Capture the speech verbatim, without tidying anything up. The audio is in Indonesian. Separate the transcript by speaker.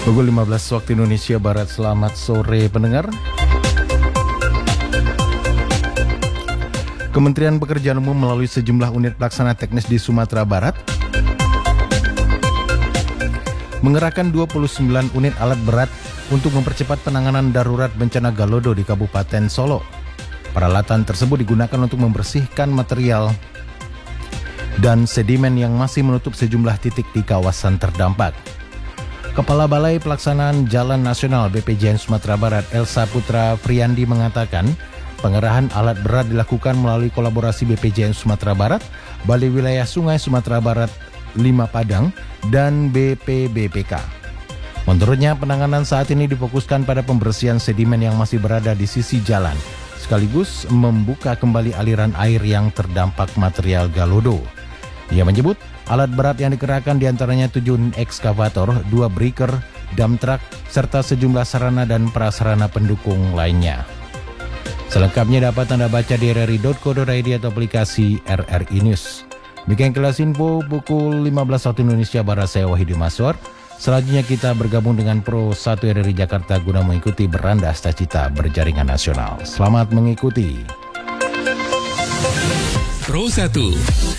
Speaker 1: Pukul lima belas waktu Indonesia Barat. Selamat sore pendengar. Kementerian Pekerjaan Umum melalui sejumlah unit pelaksana teknis di Sumatera Barat mengerahkan dua puluh sembilan unit alat berat untuk mempercepat penanganan darurat bencana Galodo di Kabupaten Solo. Peralatan tersebut digunakan untuk membersihkan material dan sedimen yang masih menutup sejumlah titik di kawasan terdampak. Kepala Balai Pelaksanaan Jalan Nasional B P J N Sumatera Barat, Elsa Putra Friandi, mengatakan pengerahan alat berat dilakukan melalui kolaborasi B P J N Sumatera Barat, Balai Wilayah Sungai Sumatera Barat lima Padang, dan B P B P K. Menurutnya, penanganan saat ini difokuskan pada pembersihan sedimen yang masih berada di sisi jalan, sekaligus membuka kembali aliran air yang terdampak material Galodo. Ia menyebut alat berat yang dikerahkan diantaranya tujuh unit ekskavator, dua breaker, dump truck, serta sejumlah sarana dan prasarana pendukung lainnya. Selengkapnya dapat Anda baca di r r i dot co dot i d atau aplikasi R R I News. Demikian kelas info pukul lima belas waktu Indonesia Barat. Saya Wahidi Maswar. Selanjutnya kita bergabung dengan Pro satu R R I Jakarta guna mengikuti beranda cita berjaringan nasional. Selamat mengikuti.
Speaker 2: Pro satu.